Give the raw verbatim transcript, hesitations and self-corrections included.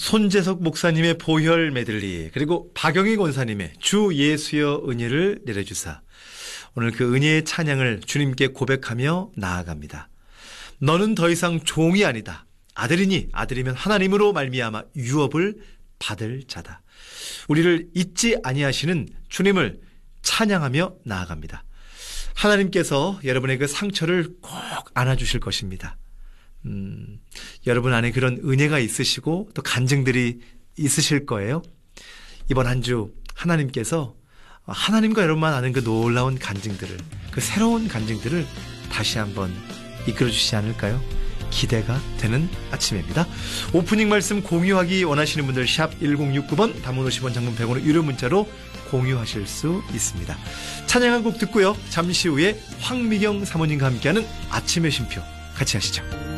손재석 목사님의 보혈 메들리, 그리고 박영희 권사님의 주 예수여 은혜를 내려주사, 오늘 그 은혜의 찬양을 주님께 고백하며 나아갑니다. 너는 더 이상 종이 아니다. 아들이니 아들이면 하나님으로 말미암아 유업을 받을 자다. 우리를 잊지 아니하시는 주님을 찬양하며 나아갑니다. 하나님께서 여러분의 그 상처를 꼭 안아주실 것입니다. 음, 여러분 안에 그런 은혜가 있으시고 또 간증들이 있으실 거예요. 이번 한 주 하나님께서 하나님과 여러분만 아는 그 놀라운 간증들을, 그 새로운 간증들을 다시 한번 이끌어주시지 않을까요? 기대가 되는 아침입니다. 오프닝 말씀 공유하기 원하시는 분들 샵 일공육구 번, 단문 오십 원, 장문 백 원의 유료 문자로 공유하실 수 있습니다. 찬양 한 곡 듣고요, 잠시 후에 황미경 사모님과 함께하는 아침의 쉼표 같이 하시죠.